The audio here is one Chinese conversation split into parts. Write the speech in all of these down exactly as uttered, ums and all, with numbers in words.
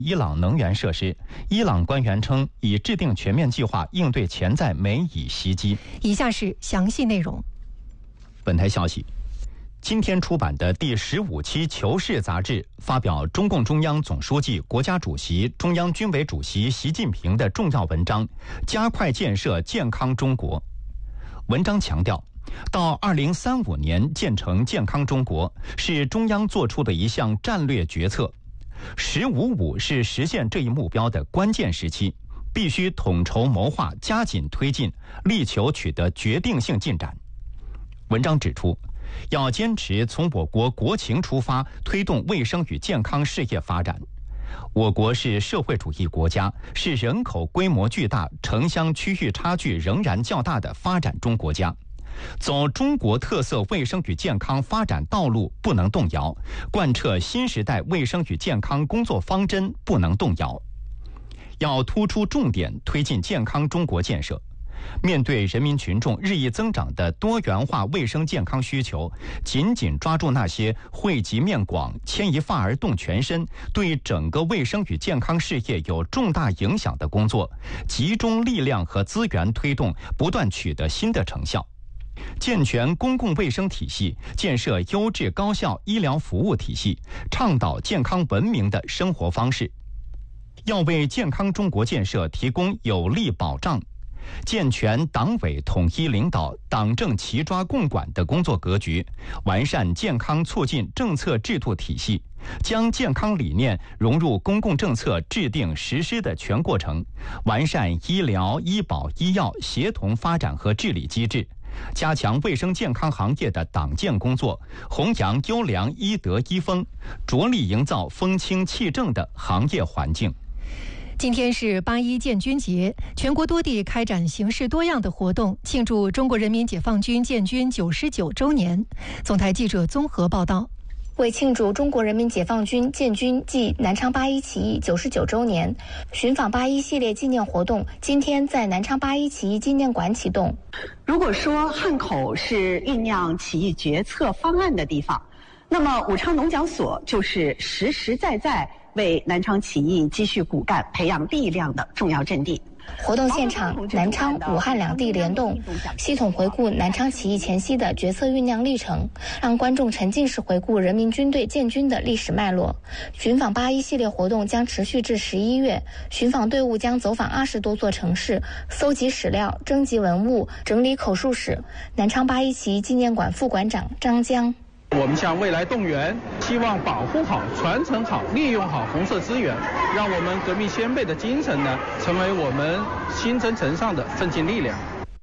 伊朗能源设施。伊朗官员称，已制定全面计划应对潜在美以袭击。 以下是详细内容。 本台消息，今天出版的第十五期《求是》杂志发表中共中央总书记、国家主席、中央军委主席习近平的重要文章《加快建设健康中国》。文章强调，到二零三五年建成健康中国是中央做出的一项战略决策。十五五是实现这一目标的关键时期，必须统筹谋划，加紧推进，力求取得决定性进展。文章指出，要坚持从我国国情出发，推动卫生与健康事业发展。我国是社会主义国家，是人口规模巨大、城乡区域差距仍然较大的发展中国家。走中国特色卫生与健康发展道路不能动摇，贯彻新时代卫生与健康工作方针不能动摇。要突出重点推进健康中国建设。面对人民群众日益增长的多元化卫生健康需求，紧紧抓住那些惠及面广、牵一发而动全身，对整个卫生与健康事业有重大影响的工作，集中力量和资源推动，不断取得新的成效。健全公共卫生体系，建设优质高效医疗服务体系，倡导健康文明的生活方式。要为健康中国建设提供有力保障，健全党委统一领导、党政齐抓共管的工作格局，完善健康促进政策制度体系，将健康理念融入公共政策制定实施的全过程，完善医疗、医保、医药协同发展和治理机制，加强卫生健康行业的党建工作，弘扬优良医德医风，着力营造风清气正的行业环境。 今天是八一建军节，全国多地开展形式多样的活动，庆祝中国人民解放军建军九十九周年。总台记者综合报道。 为庆祝中国人民解放军建军暨南昌八一起义九十九周年，寻访八一系列纪念活动今天在南昌八一起义纪念馆启动。 如果说汉口是酝酿起义决策方案的地方，那么武昌农讲所就是实实在在为南昌起义积蓄骨干、培养力量的重要阵地。 活动现场，南昌、武汉两地联动，系统回顾南昌起义前夕的决策酝酿历程，让观众沉浸式回顾人民军队建军的历史脉络。寻访八一系列活动将持续至十一月，寻访队伍将走访二十多座城市，搜集史料、征集文物、整理口述史。南昌八一起义纪念馆副馆长张江。 我们向未来动员，希望保护好、传承好、利用好红色资源，让我们革命先辈的精神呢，成为我们新征程上的奋进力量。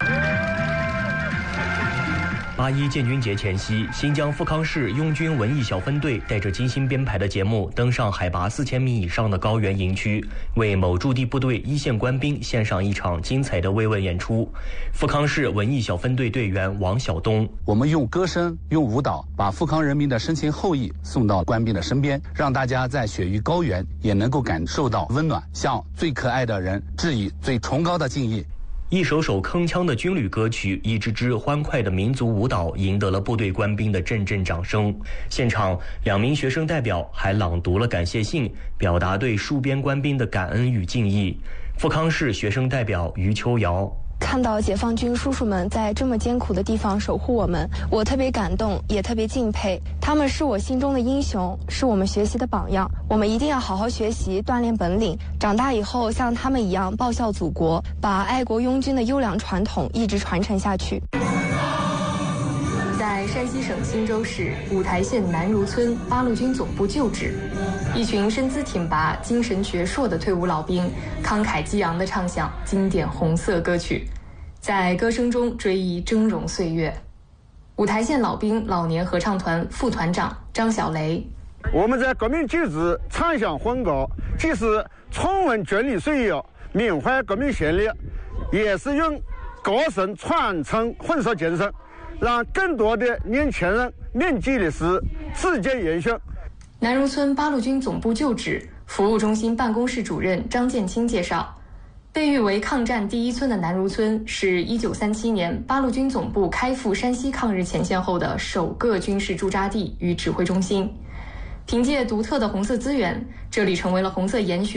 八一建军节前夕，新疆富康市拥军文艺小分队带着精心编排的节目，登上海拔四千米以上的高原营区，为某驻地部队一线官兵献上一场精彩的慰问演出。富康市文艺小分队队员王晓东： 我们用歌声、用舞蹈，把富康人民的深情厚谊送到官兵的身边，让大家在雪域高原也能够感受到温暖，向最可爱的人致以最崇高的敬意。 一首首铿锵的军旅歌曲，一支支欢快的民族舞蹈，赢得了部队官兵的阵阵掌声。现场，两名学生代表还朗读了感谢信，表达对戍边官兵的感恩与敬意。富康市学生代表于秋瑶： 看到解放军叔叔们在这么艰苦的地方守护我们，我特别感动，也特别敬佩。他们是我心中的英雄，是我们学习的榜样。我们一定要好好学习，锻炼本领，长大以后像他们一样报效祖国，把爱国拥军的优良传统一直传承下去。 在山西省忻州市五台县南如村八路军总部旧址，一群身姿挺拔、精神矍铄的退伍老兵，慷慨激昂地唱响经典红色歌曲，在歌声中追忆峥嵘岁月。五台县老兵老年合唱团副团长张小雷： 我们在革命旧址唱响欢歌，既是重温军旅岁月、缅怀革命先烈，也是用歌声传承混色精神，让更多的年轻人铭记历史，自觉延续。 南如村八路军总部旧址服务中心办公室主任张建清介绍，被誉为抗战第一村的南如村是一九三七年八路军总部开赴山西抗日前线后的首个军事驻扎地与指挥中心。 凭借独特的红色资源，这里成为了红色研学